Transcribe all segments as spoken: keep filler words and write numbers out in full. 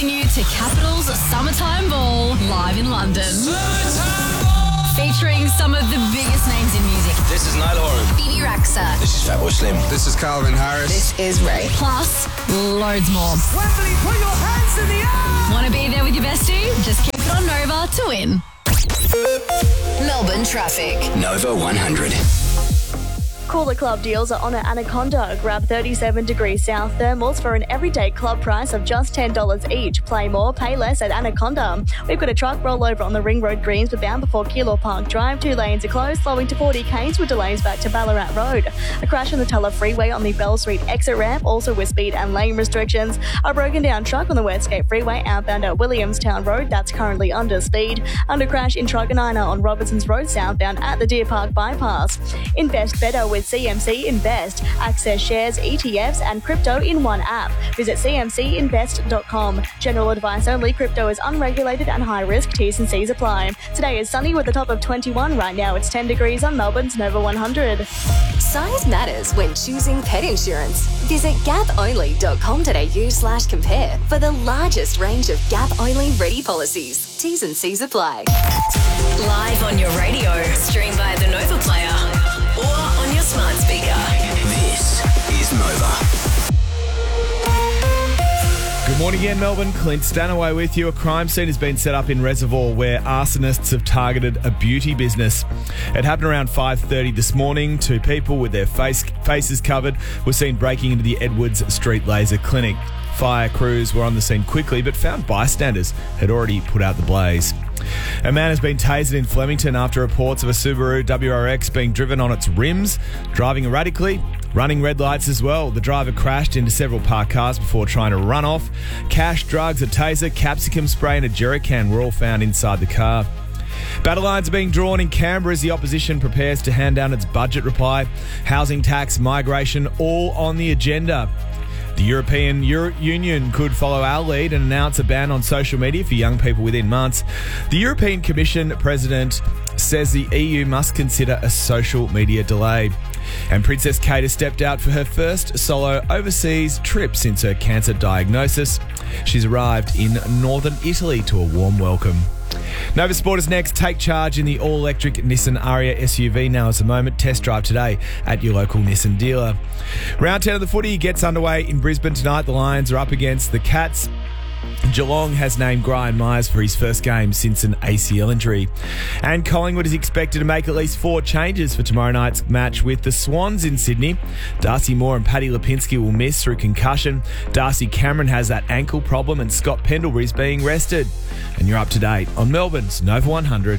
introducing you to Capital's Summertime Ball live in London. Summertime Ball! Featuring some of the biggest names in music. This is Niall Horan. Phoebe Raxa. This is Fatboy Slim. This is Calvin Harris. This is Ray. Plus, loads more. Wembley, put your hands in the air! Want to be there with your bestie? Just keep it on Nova to win. Melbourne traffic. Nova one hundred. Cooler club deals are on at Anaconda. Grab thirty-seven degrees south thermals for an everyday club price of just ten dollars each. Play more, pay less at Anaconda. We've got a truck rollover on the Ring Road Greens bound before Keilor Park Drive. Two lanes are closed, slowing to forty k's with delays back to Ballarat Road. A crash on the Tulla Freeway on the Bell Street exit ramp, also with speed and lane restrictions. A broken down truck on the Westgate Freeway outbound at Williamstown Road, that's currently under speed. Under crash in Truganina on Robinsons Road southbound at the Deer Park Bypass. Invest better with C M C Invest. Access shares, E T Fs and crypto in one app. Visit c m c invest dot com. General advice only. Crypto is unregulated and high risk. T's and C's apply. Today is sunny with a top of twenty-one. Right now it's ten degrees on Melbourne's Nova one hundred. Size matters when choosing pet insurance. Visit gap only dot com dot a u slash compare for the largest range of Gap-only ready policies. T's and C's apply. Live on your radio. Stream via the Nova Player. Or on your smart speaker. This is Nova. Good morning again, Melbourne. Clint Stanaway with you. A crime scene has been set up in Reservoir where arsonists have targeted a beauty business. It happened around five thirty this morning. Two people with their face, faces covered were seen breaking into the Edwards Street Laser Clinic. Fire crews were on the scene quickly but found bystanders had already put out the blaze. A man has been tasered in Flemington after reports of a Subaru W R X being driven on its rims, driving erratically, running red lights as well. The driver crashed into several parked cars before trying to run off. Cash, drugs, a taser, capsicum spray and a jerrycan were all found inside the car. Battle lines are being drawn in Canberra as the opposition prepares to hand down its budget reply. Housing tax, migration, all on the agenda. The European Euro- Union could follow our lead and announce a ban on social media for young people within months. The European Commission President says the E U must consider a social media delay. And Princess Kate has stepped out for her first solo overseas trip since her cancer diagnosis. She's arrived in northern Italy to a warm welcome. Nova Sport is next. Take charge in the all-electric Nissan Ariya S U V. Now is the moment. Test drive today at your local Nissan dealer. Round ten of the footy gets underway in Brisbane tonight. The Lions are up against the Cats. Geelong has named Brian Myers for his first game since an A C L injury. And Collingwood is expected to make at least four changes for tomorrow night's match with the Swans in Sydney. Darcy Moore and Paddy Lipinski will miss through concussion. Darcy Cameron has that ankle problem and Scott Pendlebury is being rested. And you're up to date on Melbourne's Nova one hundred.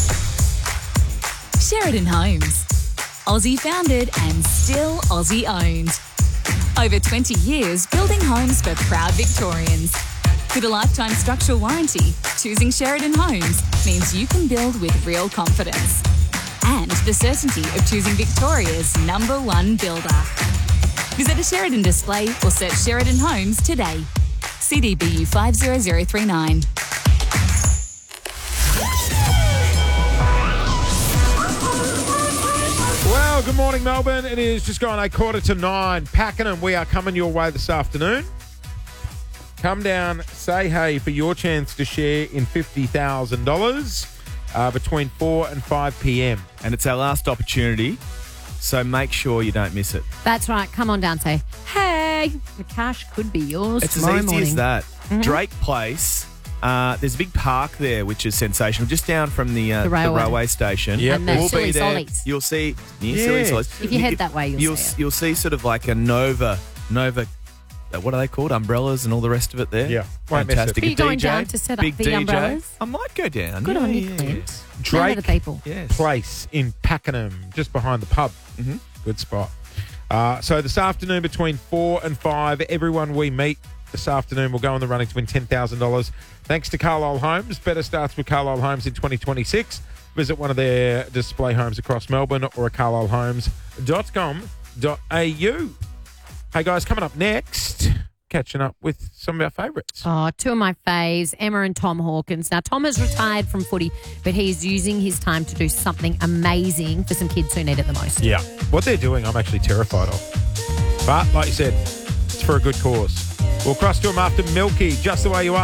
Sheridan Homes. Aussie founded and still Aussie owned. Over twenty years building homes for proud Victorians. With a lifetime structural warranty, choosing Sheridan Homes means you can build with real confidence. And the certainty of choosing Victoria's number one builder. Visit a Sheridan display or search Sheridan Homes today. C D B U five zero zero three nine. Well, good morning, Melbourne. It is just gone a quarter to nine. Pakenham, we are coming your way this afternoon. Come down, say hey for your chance to share in fifty thousand dollars uh, between four and five p.m. And it's our last opportunity, so make sure you don't miss it. That's right. Come on down, say, hey, the cash could be yours It's as tomorrow easy morning. as that. Mm-hmm. Drake Place, uh, there's a big park there, which is sensational, just down from the, uh, The railway. railway station. Yep. And the We'll Silly be there. Sollies. You'll see near Yeah. Silly Sollies. If you head that way, you'll you'll see it. You'll see sort of like a Nova, Nova. uh, What are they called? Umbrellas and all the rest of it there. Yeah. Won't miss Fantastic. it. Are you A going D J, down to set up big the D J. umbrellas? I might go down. Good yeah, on you, yeah, Clint. yes. None of Drake the people. Yes. Place in Pakenham, just behind the pub. Mm-hmm. Good spot. Uh, so this afternoon between four and five, everyone we meet this afternoon will go in the running to win ten thousand dollars. Thanks to Carlisle Homes. Better starts with Carlisle Homes in twenty twenty-six. Visit one of their display homes across Melbourne or at carlisle homes dot com dot a u. Hey guys, coming up next, catching up with some of our favourites. Oh, two of my faves, Emma and Tom Hawkins. Now, Tom has retired from footy, but he's using his time to do something amazing for some kids who need it the most. Yeah. What they're doing, I'm actually terrified of. But, like you said, it's for a good cause. We'll cross to them after Milky, Just the Way You Are.